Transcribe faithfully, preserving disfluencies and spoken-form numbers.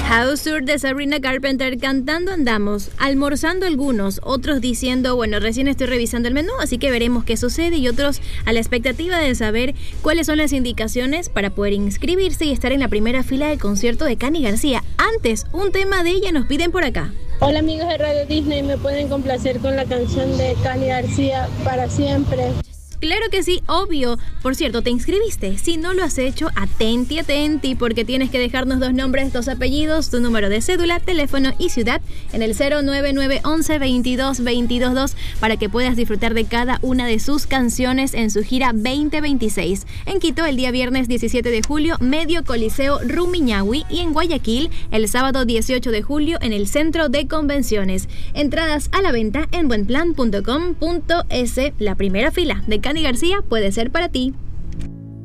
House Tour de Sabrina Carpenter, cantando andamos, almorzando algunos, otros diciendo, bueno, recién estoy revisando el menú, así que veremos qué sucede, y otros a la expectativa de saber cuáles son las indicaciones para poder inscribirse y estar en la primera fila del concierto de Cani García. Antes, un tema de ella nos piden por acá. Hola amigos de Radio Disney, ¿me pueden complacer con la canción de Cani García, Para Siempre? Claro que sí, obvio. Por cierto, ¿te inscribiste? Si no lo has hecho, atenti, atenti, porque tienes que dejarnos dos nombres, dos apellidos, tu número de cédula, teléfono y ciudad en el cero nueve nueve once veintidós veintidós dos para que puedas disfrutar de cada una de sus canciones en su gira veinte veintiséis. En Quito, el día viernes diecisiete de julio, Medio Coliseo Rumiñahui, y en Guayaquil, el sábado dieciocho de julio, en el Centro de Convenciones. Entradas a la venta en buenplan punto com punto es. La primera fila de Cani García puede ser para ti.